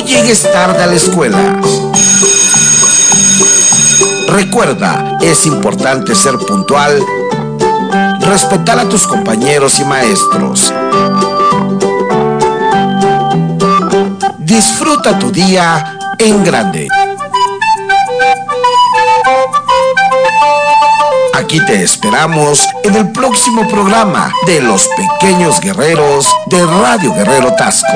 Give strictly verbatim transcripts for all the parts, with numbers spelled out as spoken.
llegues tarde a la escuela. Recuerda, es importante ser puntual, respetar a tus compañeros y maestros. Disfruta tu día en grande. Aquí te esperamos en el próximo programa de Los Pequeños Guerreros de Radio Guerrero Taxco.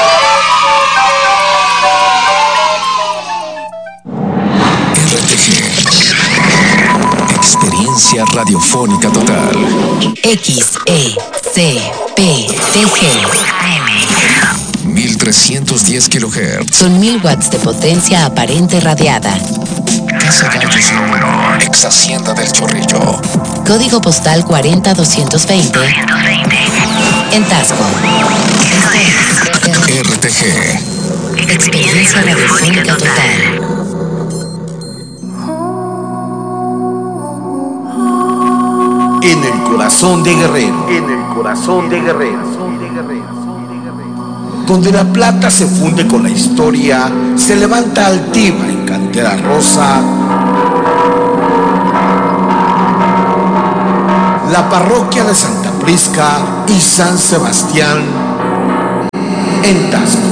R T G. Experiencia radiofónica total. X E C P T G. mil trescientos diez kilohertz. Son mil watts de potencia aparente radiada. Casa Gallos número, ex Hacienda del Chorrillo. Código postal cuarenta doscientos veinte. En Taxco. R T G. Experiencia radiofónica total. En el corazón de Guerrero. En el corazón de Guerrero. Donde la plata se funde con la historia, se levanta altiva en cantera rosa la parroquia de Santa Prisca y San Sebastián en Taxco.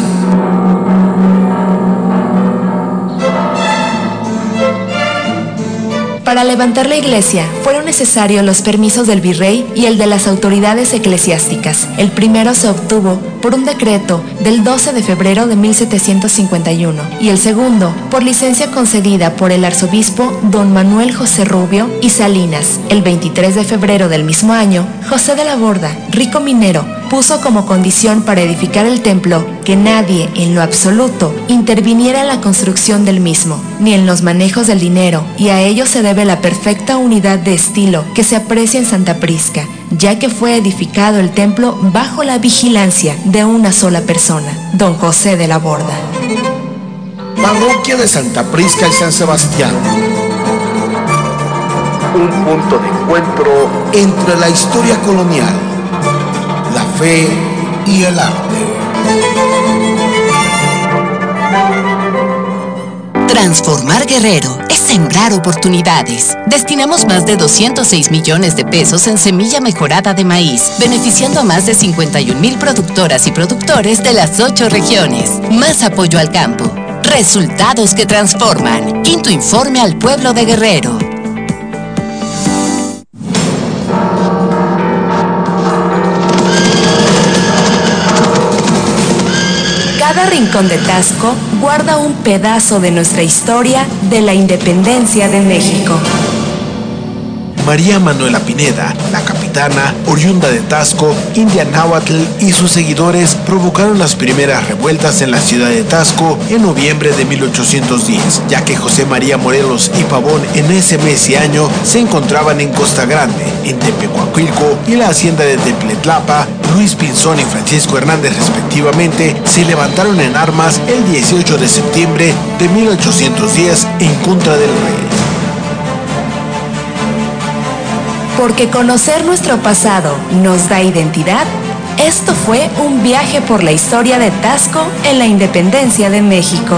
Para levantar la iglesia fueron necesarios los permisos del virrey y el de las autoridades eclesiásticas. El primero se obtuvo por un decreto del doce de febrero de mil setecientos cincuenta y uno y el segundo por licencia concedida por el arzobispo don Manuel José Rubio y Salinas. El veintitrés de febrero del mismo año, José de la Borda, rico minero, puso como condición para edificar el templo que nadie, en lo absoluto, interviniera en la construcción del mismo, ni en los manejos del dinero, y a ello se debe la perfecta unidad de estilo que se aprecia en Santa Prisca, ya que fue edificado el templo bajo la vigilancia de una sola persona, don José de la Borda. Parroquia de Santa Prisca y San Sebastián. Un punto de encuentro entre la historia colonial, la fe y el arte. Transformar Guerrero es sembrar oportunidades. Destinamos más de doscientos seis millones de pesos en semilla mejorada de maíz, beneficiando a más de cincuenta y un mil productoras y productores de las ocho regiones. Más apoyo al campo. Resultados que transforman. Quinto informe al pueblo de Guerrero. Cada rincón de Taxco guarda un pedazo de nuestra historia de la independencia de México. María Manuela Pineda, la capitana, oriunda de Taxco, India Náhuatl y sus seguidores provocaron las primeras revueltas en la ciudad de Taxco en noviembre de mil ochocientos diez, ya que José María Morelos y Pavón en ese mes y año se encontraban en Costa Grande, en Tepecuacuilco y la hacienda de Tepletlapa. Luis Pinzón y Francisco Hernández respectivamente se levantaron en armas el dieciocho de septiembre de mil ochocientos diez en contra del rey. Porque conocer nuestro pasado nos da identidad, esto fue un viaje por la historia de Taxco en la independencia de México.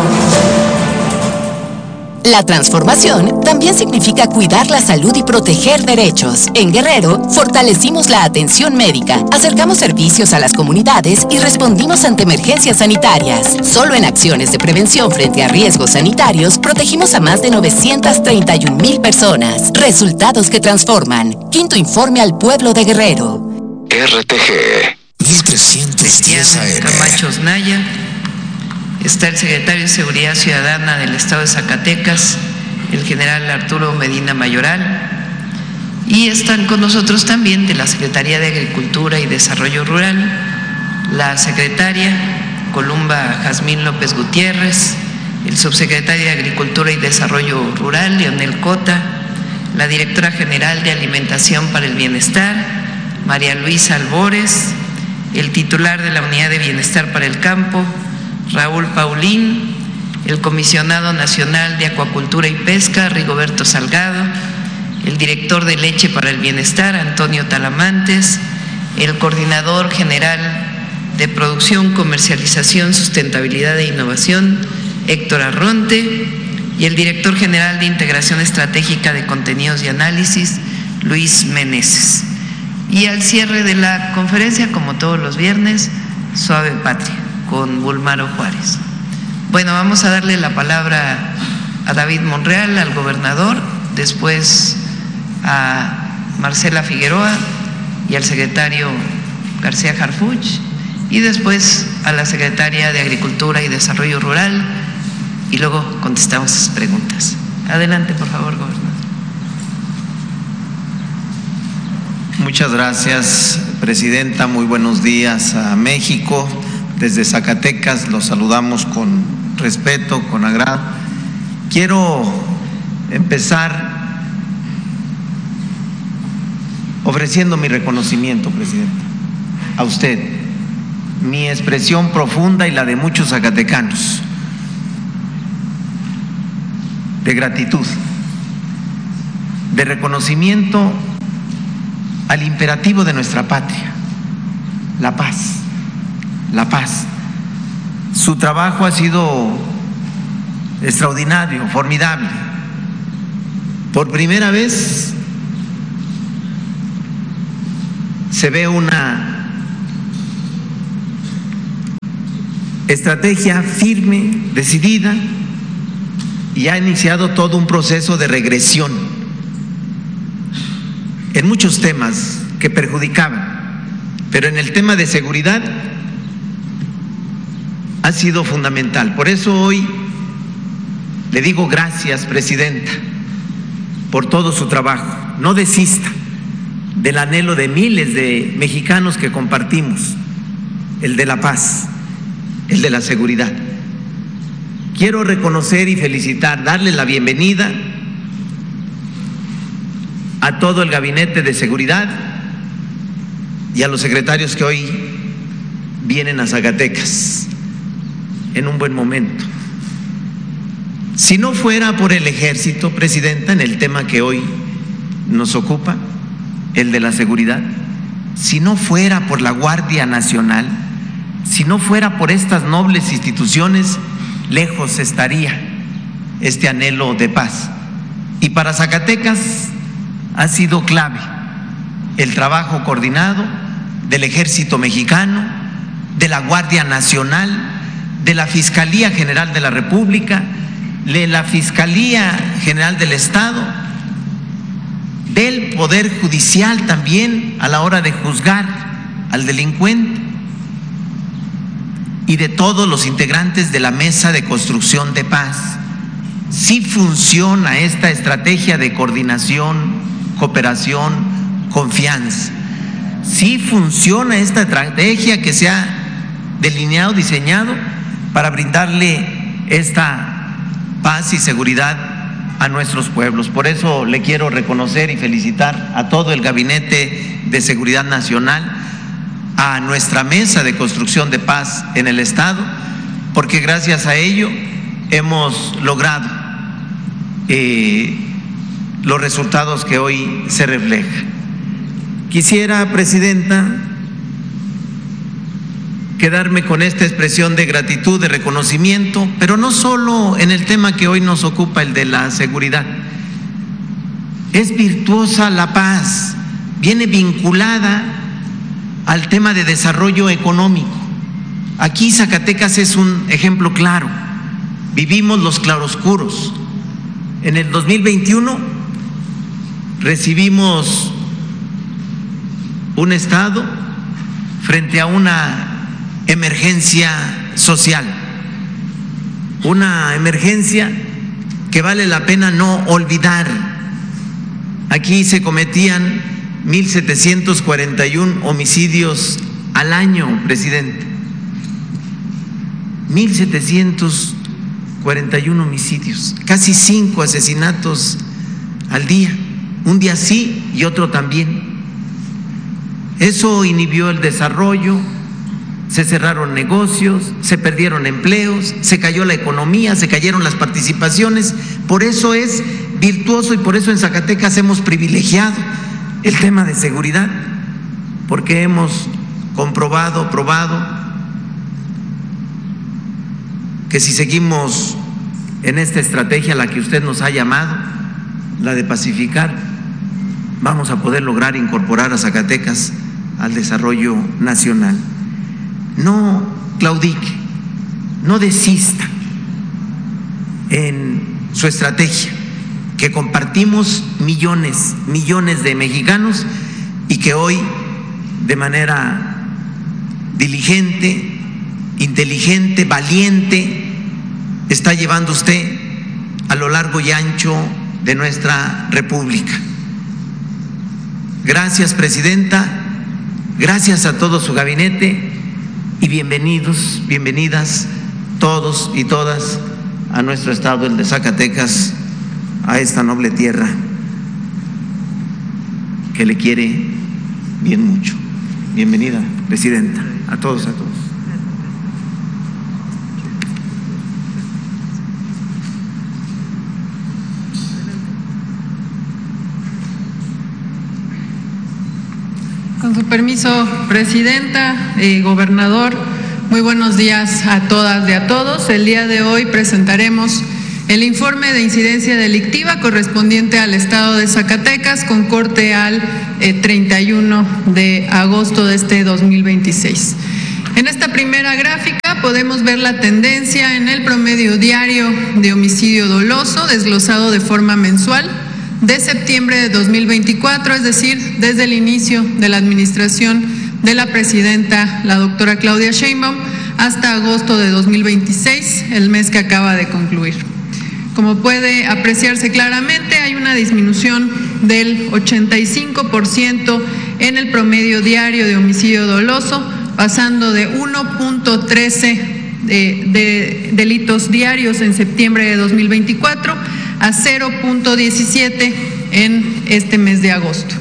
La transformación también significa cuidar la salud y proteger derechos. En Guerrero, fortalecimos la atención médica, acercamos servicios a las comunidades y respondimos ante emergencias sanitarias. Solo en acciones de prevención frente a riesgos sanitarios, protegimos a más de novecientas treinta y un mil personas. Resultados que transforman. Quinto informe al pueblo de Guerrero. R T G mil trescientos diez A M. Camacho Naya. Está el secretario de Seguridad Ciudadana del Estado de Zacatecas, el general Arturo Medina Mayoral, y están con nosotros también de la Secretaría de Agricultura y Desarrollo Rural, la secretaria Columba Jazmín López Gutiérrez, el subsecretario de Agricultura y Desarrollo Rural, Leonel Cota, la directora general de Alimentación para el Bienestar, María Luisa Albores, el titular de la Unidad de Bienestar para el Campo, Raúl Paulín, el comisionado nacional de Acuacultura y Pesca, Rigoberto Salgado, el director de Leche para el Bienestar, Antonio Talamantes, el coordinador general de Producción, Comercialización, Sustentabilidad e Innovación, Héctor Arronte, y el director general de Integración Estratégica de Contenidos y Análisis, Luis Meneses. Y al cierre de la conferencia, como todos los viernes, Suave Patria, con Bulmaro Juárez. Bueno, vamos a darle la palabra a David Monreal, al gobernador, después a Marcela Figueroa y al secretario García Harfuch, y después a la secretaria de Agricultura y Desarrollo Rural, y luego contestamos sus preguntas. Adelante, por favor, gobernador. Muchas gracias, presidenta. Muy buenos días a México. Desde Zacatecas los saludamos con respeto, con agrado. Quiero empezar ofreciendo mi reconocimiento, presidenta, a usted, mi expresión profunda y la de muchos zacatecanos de gratitud, de reconocimiento al imperativo de nuestra patria, la paz, la paz. Su trabajo ha sido extraordinario, formidable. Por primera vez se ve una estrategia firme, decidida, y ha iniciado todo un proceso de regresión en muchos temas que perjudicaban, pero en el tema de seguridad ha sido fundamental. Por eso hoy le digo gracias, presidenta, por todo su trabajo. No desista del anhelo de miles de mexicanos que compartimos, el de la paz, el de la seguridad. Quiero reconocer y felicitar, darle la bienvenida a todo el gabinete de seguridad y a los secretarios que hoy vienen a Zacatecas en un buen momento. Si no fuera por el ejército, presidenta, en el tema que hoy nos ocupa, el de la seguridad, si no fuera por la Guardia Nacional, si no fuera por estas nobles instituciones, lejos estaría este anhelo de paz. Y para Zacatecas ha sido clave el trabajo coordinado del Ejército Mexicano, de la Guardia Nacional, de la Fiscalía General de la República, de la Fiscalía General del Estado, del Poder Judicial también a la hora de juzgar al delincuente, y de todos los integrantes de la Mesa de Construcción de Paz. Sí funciona esta estrategia de coordinación, cooperación, confianza. Sí funciona esta estrategia que se ha delineado, diseñado para brindarle esta paz y seguridad a nuestros pueblos. Por eso le quiero reconocer y felicitar a todo el Gabinete de Seguridad Nacional, a nuestra Mesa de Construcción de Paz en el Estado, porque gracias a ello hemos logrado eh, los resultados que hoy se reflejan. Quisiera, presidenta, quedarme con esta expresión de gratitud, de reconocimiento, pero no solo en el tema que hoy nos ocupa, el de la seguridad. Es virtuosa la paz, viene vinculada al tema de desarrollo económico. Aquí Zacatecas es un ejemplo claro. Vivimos los claroscuros. En el dos mil veintiuno recibimos un estado frente a una emergencia social, una emergencia que vale la pena no olvidar. Aquí se cometían mil setecientos cuarenta y uno homicidios al año, presidente. mil setecientos cuarenta y uno homicidios, casi cinco asesinatos al día, un día sí y otro también. Eso inhibió el desarrollo, se cerraron negocios, se perdieron empleos, se cayó la economía, se cayeron las participaciones. Por eso es virtuoso y por eso en Zacatecas hemos privilegiado el tema de seguridad, porque hemos comprobado, probado que si seguimos en esta estrategia a la que usted nos ha llamado, la de pacificar, vamos a poder lograr incorporar a Zacatecas al desarrollo nacional. No claudique, no desista en su estrategia, que compartimos millones, millones de mexicanos y que hoy de manera diligente, inteligente, valiente, está llevando usted a lo largo y ancho de nuestra República. Gracias, presidenta, gracias a todo su gabinete y bienvenidos, bienvenidas todos y todas a nuestro estado, el de Zacatecas, a esta noble tierra que le quiere bien mucho. Bienvenida, presidenta, a todos, a todos. Con su permiso, presidenta, eh, gobernador, muy buenos días a todas y a todos. El día de hoy presentaremos el informe de incidencia delictiva correspondiente al estado de Zacatecas con corte al eh, treinta y uno de agosto de este dos mil veintiséis. En esta primera gráfica podemos ver la tendencia en el promedio diario de homicidio doloso desglosado de forma mensual de septiembre de dos mil veinticuatro, es decir, desde el inicio de la administración de la presidenta, la doctora Claudia Sheinbaum, hasta agosto de dos mil veintiséis, el mes que acaba de concluir. Como puede apreciarse claramente, hay una disminución del ochenta y cinco por ciento en el promedio diario de homicidio doloso, pasando de uno punto trece de, de delitos diarios en septiembre de dos mil veinticuatro a cero punto diecisiete en este mes de agosto.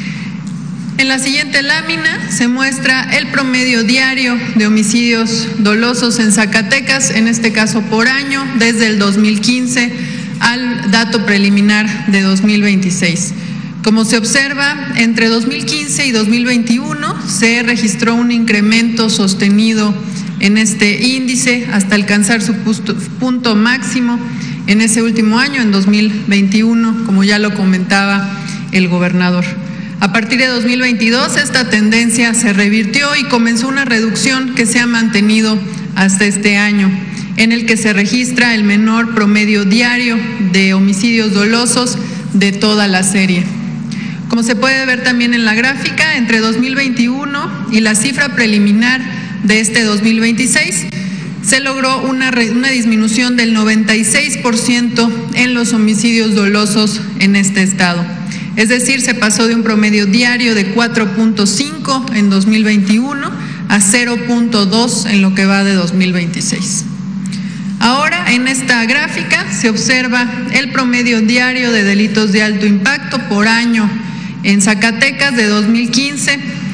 En la siguiente lámina se muestra el promedio diario de homicidios dolosos en Zacatecas, en este caso por año, desde el dos mil quince al dato preliminar de dos mil veintiséis. Como se observa, entre dos mil quince y dos mil veintiuno se registró un incremento sostenido en este índice hasta alcanzar su punto máximo en ese último año, en dos mil veintiuno, como ya lo comentaba el gobernador. A partir de dos mil veintidós, esta tendencia se revirtió y comenzó una reducción que se ha mantenido hasta este año, en el que se registra el menor promedio diario de homicidios dolosos de toda la serie. Como se puede ver también en la gráfica, entre dos mil veintiuno y la cifra preliminar de este dos mil veintiséis, se logró una, una disminución del noventa y seis por ciento en los homicidios dolosos en este estado. Es decir, se pasó de un promedio diario de cuatro punto cinco en dos mil veintiuno a cero punto dos en lo que va de dos mil veintiséis. Ahora, en esta gráfica se observa el promedio diario de delitos de alto impacto por año en Zacatecas de dos mil quince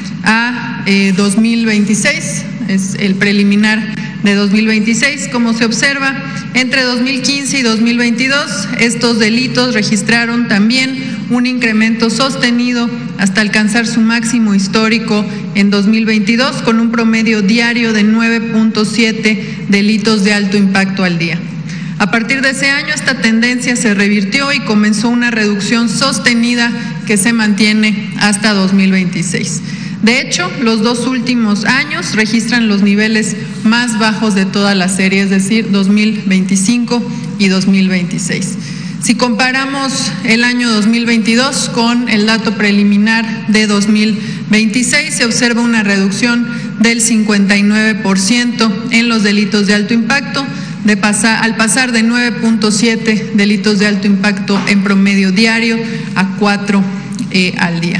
a eh, dos mil veintiséis, es el preliminar de dos mil veintiséis. Como se observa, entre dos mil quince y dos mil veintidós, estos delitos registraron también un incremento sostenido hasta alcanzar su máximo histórico en dos mil veintidós, con un promedio diario de nueve punto siete delitos de alto impacto al día. A partir de ese año, esta tendencia se revirtió y comenzó una reducción sostenida que se mantiene hasta dos mil veintiséis. De hecho, los dos últimos años registran los niveles más bajos de toda la serie, es decir, dos mil veinticinco y dos mil veintiséis. Si comparamos el año dos mil veintidós con el dato preliminar de dos mil veintiséis, se observa una reducción del cincuenta y nueve por ciento en los delitos de alto impacto, de pasar, al pasar de nueve punto siete delitos de alto impacto en promedio diario a cuatro eh, al día.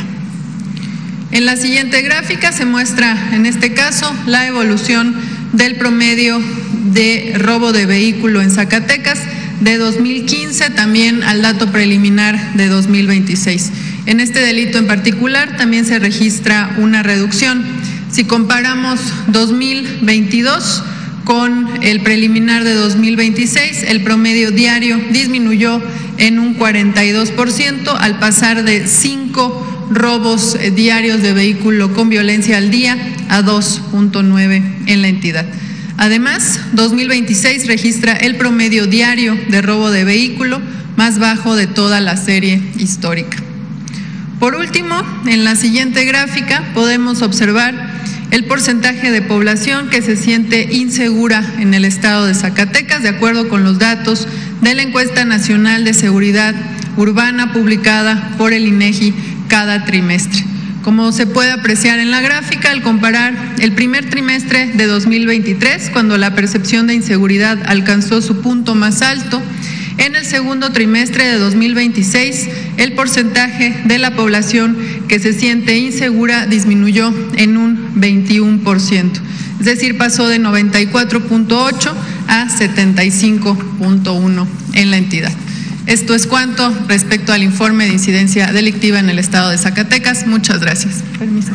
En la siguiente gráfica se muestra, en este caso, la evolución del promedio de robo de vehículo en Zacatecas de dos mil quince también al dato preliminar de dos mil veintiséis. En este delito en particular también se registra una reducción. Si comparamos dos mil veintidós con el preliminar de dos mil veintiséis, el promedio diario disminuyó en un cuarenta y dos por ciento al pasar de cinco robos diarios de vehículo con violencia al día a dos punto nueve en la entidad. Además, dos mil veintiséis registra el promedio diario de robo de vehículo más bajo de toda la serie histórica. Por último, en la siguiente gráfica podemos observar el porcentaje de población que se siente insegura en el estado de Zacatecas, de acuerdo con los datos de la Encuesta Nacional de Seguridad Urbana publicada por el INEGI cada trimestre. Como se puede apreciar en la gráfica, al comparar el primer trimestre de dos mil veintitrés, cuando la percepción de inseguridad alcanzó su punto más alto, en el segundo trimestre de dos mil veintiséis, el porcentaje de la población que se siente insegura disminuyó en un veintiuno por ciento, es decir, pasó de noventa y cuatro punto ocho a setenta y cinco punto uno en la entidad. Esto es cuanto respecto al informe de incidencia delictiva en el estado de Zacatecas. Muchas gracias. Permiso.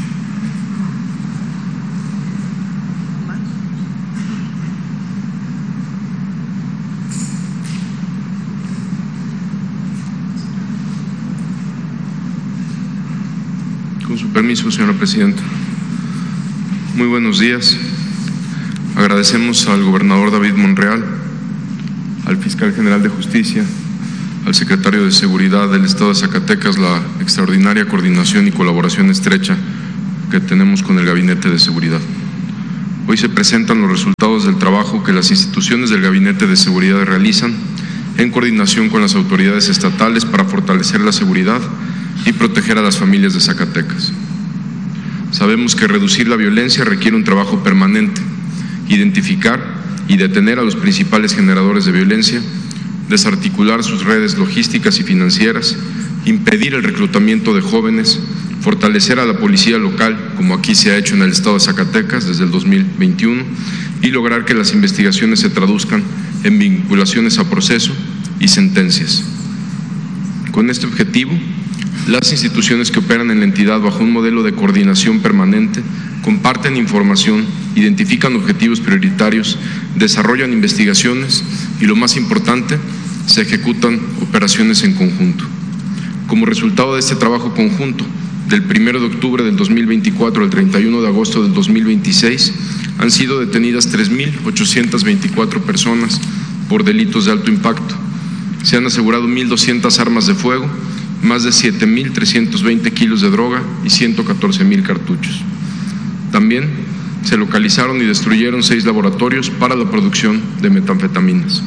Con su permiso, señora presidenta. Muy buenos días. Agradecemos al gobernador David Monreal, al fiscal general de justicia, al secretario de Seguridad del Estado de Zacatecas la extraordinaria coordinación y colaboración estrecha que tenemos con el Gabinete de Seguridad. Hoy se presentan los resultados del trabajo que las instituciones del Gabinete de Seguridad realizan en coordinación con las autoridades estatales para fortalecer la seguridad y proteger a las familias de Zacatecas. Sabemos que reducir la violencia requiere un trabajo permanente, identificar y detener a los principales generadores de violencia, desarticular sus redes logísticas y financieras, impedir el reclutamiento de jóvenes, fortalecer a la policía local, como aquí se ha hecho en el estado de Zacatecas desde el dos mil veintiuno, y lograr que las investigaciones se traduzcan en vinculaciones a proceso y sentencias. Con este objetivo, las instituciones que operan en la entidad bajo un modelo de coordinación permanente comparten información, identifican objetivos prioritarios, desarrollan investigaciones y, lo más importante, se ejecutan operaciones en conjunto. Como resultado de este trabajo conjunto, del primero de octubre del dos mil veinticuatro al treinta y uno de agosto del dos mil veintiséis, han sido detenidas tres mil ochocientas veinticuatro personas por delitos de alto impacto. Se han asegurado mil doscientas armas de fuego, más de siete mil trescientos veinte kilos de droga y ciento catorce mil cartuchos. También se localizaron y destruyeron seis laboratorios para la producción de metanfetaminas.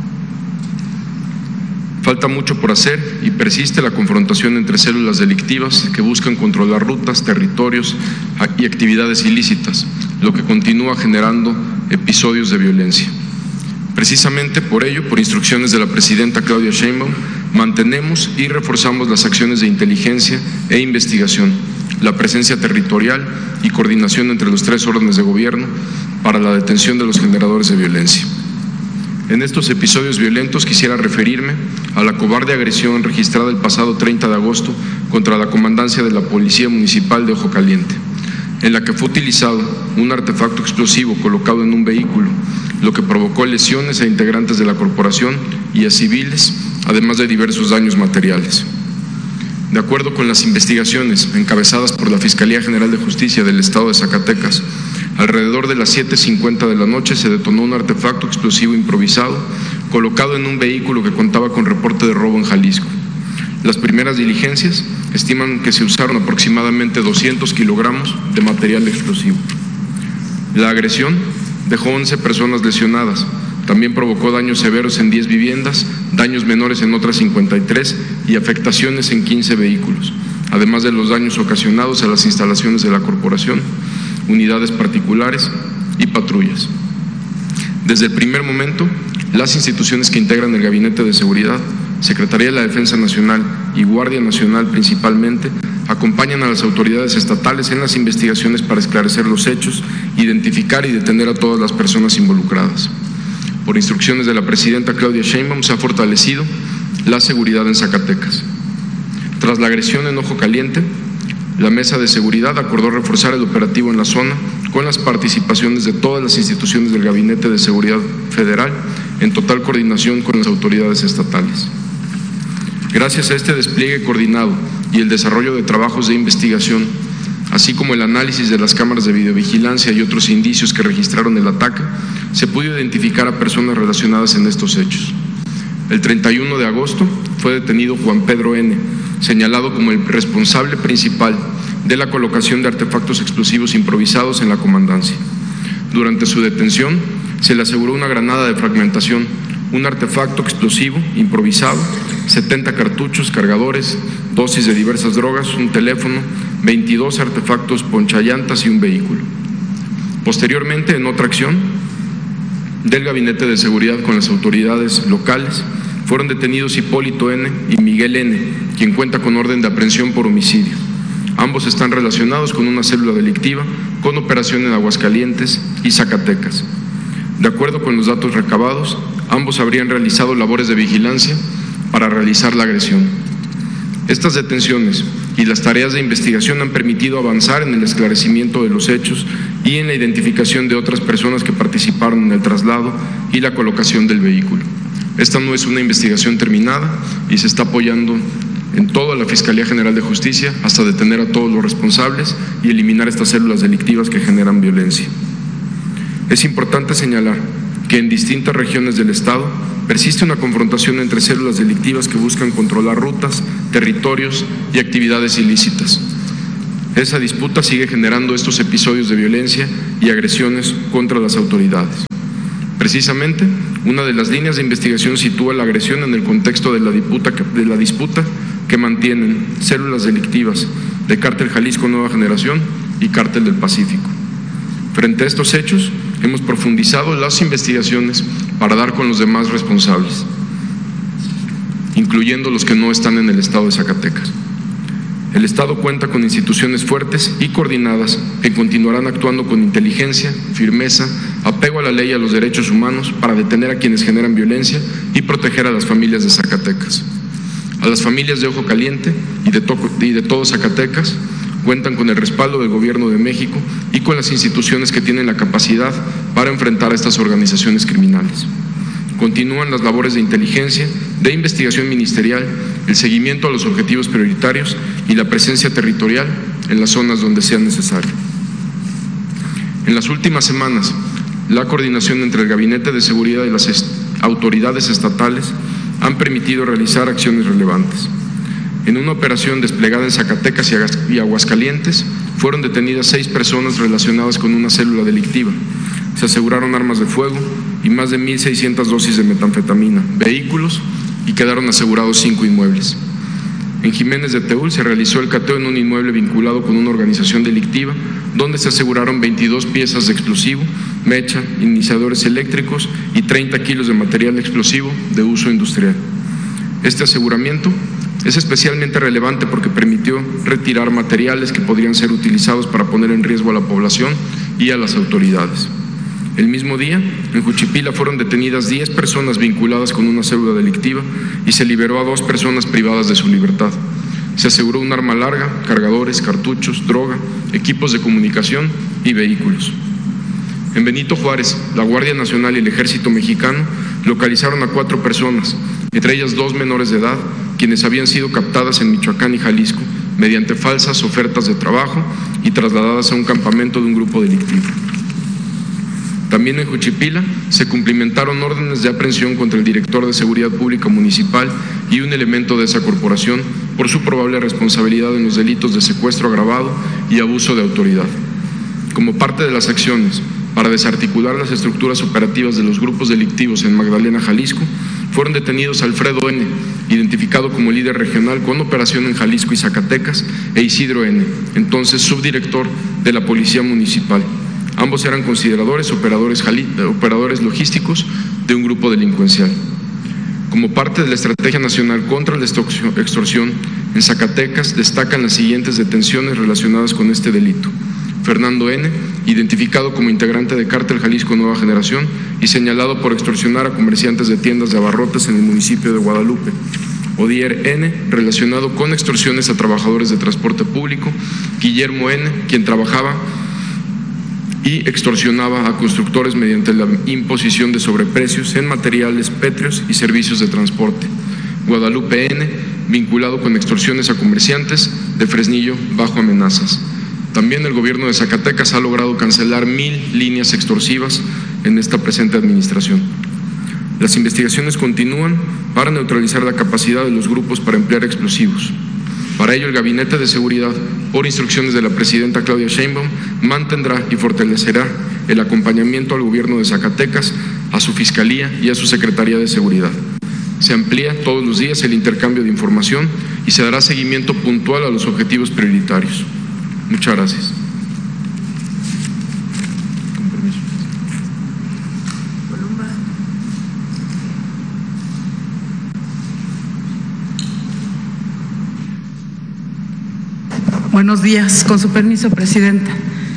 Falta mucho por hacer y persiste la confrontación entre células delictivas que buscan controlar rutas, territorios y actividades ilícitas, lo que continúa generando episodios de violencia. Precisamente por ello, por instrucciones de la presidenta Claudia Sheinbaum, mantenemos y reforzamos las acciones de inteligencia e investigación, la presencia territorial y coordinación entre los tres órdenes de gobierno para la detención de los generadores de violencia. En estos episodios violentos quisiera referirme a la cobarde agresión registrada el pasado treinta de agosto contra la comandancia de la Policía Municipal de Ojo Caliente, en la que fue utilizado un artefacto explosivo colocado en un vehículo, lo que provocó lesiones a integrantes de la corporación y a civiles, además de diversos daños materiales. De acuerdo con las investigaciones encabezadas por la Fiscalía General de Justicia del Estado de Zacatecas, alrededor de las siete cincuenta de la noche se detonó un artefacto explosivo improvisado colocado en un vehículo que contaba con reporte de robo en Jalisco. Las primeras diligencias estiman que se usaron aproximadamente doscientos kilogramos de material explosivo. La agresión dejó once personas lesionadas. También provocó daños severos en diez viviendas, daños menores en otras cincuenta y tres y afectaciones en quince vehículos, además de los daños ocasionados a las instalaciones de la corporación, unidades particulares y patrullas. Desde el primer momento, las instituciones que integran el Gabinete de Seguridad, Secretaría de la Defensa Nacional y Guardia Nacional principalmente, acompañan a las autoridades estatales en las investigaciones para esclarecer los hechos, identificar y detener a todas las personas involucradas. Por instrucciones de la presidenta Claudia Sheinbaum se ha fortalecido la seguridad en Zacatecas. Tras la agresión en Ojo Caliente, la Mesa de Seguridad acordó reforzar el operativo en la zona con las participaciones de todas las instituciones del Gabinete de Seguridad Federal en total coordinación con las autoridades estatales. Gracias a este despliegue coordinado y el desarrollo de trabajos de investigación, así como el análisis de las cámaras de videovigilancia y otros indicios que registraron el ataque, se pudo identificar a personas relacionadas en estos hechos. El treinta y uno de agosto fue detenido Juan Pedro N., señalado como el responsable principal de la colocación de artefactos explosivos improvisados en la comandancia. Durante su detención, se le aseguró una granada de fragmentación, un artefacto explosivo improvisado, setenta cartuchos, cargadores, dosis de diversas drogas, un teléfono, veintidós artefactos ponchallantas y un vehículo. Posteriormente, en otra acción del Gabinete de Seguridad con las autoridades locales, fueron detenidos Hipólito N. y Miguel N., quien cuenta con orden de aprehensión por homicidio. Ambos están relacionados con una célula delictiva con operación en Aguascalientes y Zacatecas. De acuerdo con los datos recabados, ambos habrían realizado labores de vigilancia para realizar la agresión. Estas detenciones y las tareas de investigación han permitido avanzar en el esclarecimiento de los hechos y en la identificación de otras personas que participaron en el traslado y la colocación del vehículo. Esta no es una investigación terminada y se está apoyando en toda la Fiscalía General de Justicia hasta detener a todos los responsables y eliminar estas células delictivas que generan violencia. Es importante señalar que en distintas regiones del Estado persiste una confrontación entre células delictivas que buscan controlar rutas, territorios y actividades ilícitas. Esa disputa sigue generando estos episodios de violencia y agresiones contra las autoridades. Precisamente, una de las líneas de investigación sitúa la agresión en el contexto de la disputa que, de la disputa que mantienen células delictivas de Cártel Jalisco Nueva Generación y Cártel del Pacífico. Frente a estos hechos, hemos profundizado las investigaciones para dar con los demás responsables, incluyendo los que no están en el estado de Zacatecas. El Estado cuenta con instituciones fuertes y coordinadas que continuarán actuando con inteligencia, firmeza, apego a la ley y a los derechos humanos para detener a quienes generan violencia y proteger a las familias de Zacatecas. A las familias de Ojo Caliente y de, to- y de todo Zacatecas cuentan con el respaldo del Gobierno de México y con las instituciones que tienen la capacidad para enfrentar a estas organizaciones criminales. Continúan las labores de inteligencia, de investigación ministerial, el seguimiento a los objetivos prioritarios y la presencia territorial en las zonas donde sea necesario. En las últimas semanas, la coordinación entre el Gabinete de Seguridad y las est- autoridades estatales han permitido realizar acciones relevantes. En una operación desplegada en Zacatecas y Aguascalientes, fueron detenidas seis personas relacionadas con una célula delictiva. Se aseguraron armas de fuego y más de mil seiscientas dosis de metanfetamina, vehículos y quedaron asegurados cinco inmuebles. En Jiménez de Teúl se realizó el cateo en un inmueble vinculado con una organización delictiva, donde se aseguraron veintidós piezas de explosivo, mecha, iniciadores eléctricos y treinta kilos de material explosivo de uso industrial. Este aseguramiento es especialmente relevante porque permitió retirar materiales que podrían ser utilizados para poner en riesgo a la población y a las autoridades. El mismo día, en Juchipila fueron detenidas diez personas vinculadas con una célula delictiva y se liberó a dos personas privadas de su libertad. Se aseguró un arma larga, cargadores, cartuchos, droga, equipos de comunicación y vehículos. En Benito Juárez, la Guardia Nacional y el Ejército Mexicano localizaron a cuatro personas, entre ellas dos menores de edad, quienes habían sido captadas en Michoacán y Jalisco mediante falsas ofertas de trabajo y trasladadas a un campamento de un grupo delictivo. También en Juchipila se cumplimentaron órdenes de aprehensión contra el director de Seguridad Pública Municipal y un elemento de esa corporación por su probable responsabilidad en los delitos de secuestro agravado y abuso de autoridad. Como parte de las acciones para desarticular las estructuras operativas de los grupos delictivos en Magdalena, Jalisco, fueron detenidos Alfredo N., identificado como líder regional con operación en Jalisco y Zacatecas, e Isidro N., entonces subdirector de la Policía Municipal. Ambos eran consideradores, operadores, operadores logísticos de un grupo delincuencial. Como parte de la Estrategia Nacional contra la Extorsión, en Zacatecas destacan las siguientes detenciones relacionadas con este delito. Fernando N., identificado como integrante de Cártel Jalisco Nueva Generación y señalado por extorsionar a comerciantes de tiendas de abarrotes en el municipio de Guadalupe. Odier N., relacionado con extorsiones a trabajadores de transporte público. Guillermo N., quien trabajaba y extorsionaba a constructores mediante la imposición de sobreprecios en materiales pétreos y servicios de transporte. Guadalupe N., vinculado con extorsiones a comerciantes de Fresnillo bajo amenazas. También el gobierno de Zacatecas ha logrado cancelar mil líneas extorsivas en esta presente administración. Las investigaciones continúan para neutralizar la capacidad de los grupos para emplear explosivos. Para ello, el Gabinete de Seguridad, por instrucciones de la presidenta Claudia Sheinbaum, mantendrá y fortalecerá el acompañamiento al gobierno de Zacatecas, a su Fiscalía y a su Secretaría de Seguridad. Se amplía todos los días el intercambio de información y se dará seguimiento puntual a los objetivos prioritarios. Muchas gracias. Buenos días, con su permiso, Presidenta.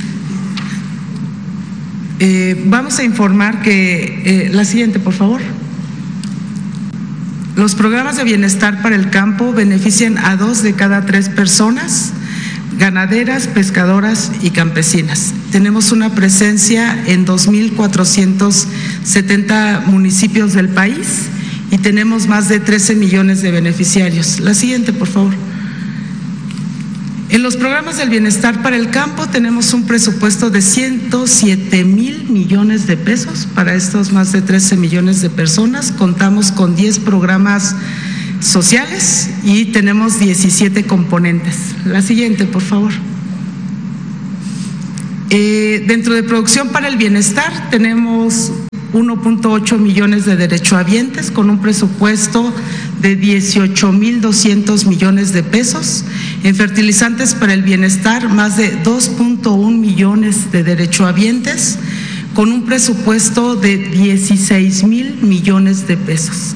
Eh, vamos a informar que, eh, la siguiente, por favor. Los programas de bienestar para el campo benefician a dos de cada tres personas, ganaderas, pescadoras y campesinas. Tenemos una presencia en dos mil cuatrocientos setenta municipios del país y tenemos más de trece millones de beneficiarios. La siguiente, por favor. En los programas del bienestar para el campo tenemos un presupuesto de ciento siete mil millones de pesos para estos más de trece millones de personas. Contamos con diez programas sociales y tenemos diecisiete componentes. La siguiente, por favor. Eh, dentro de producción para el bienestar tenemos uno punto ocho millones de derechohabientes con un presupuesto de dieciocho mil doscientos millones de pesos. En fertilizantes para el bienestar, más de dos punto uno millones de derechohabientes con un presupuesto de dieciséis mil millones de pesos.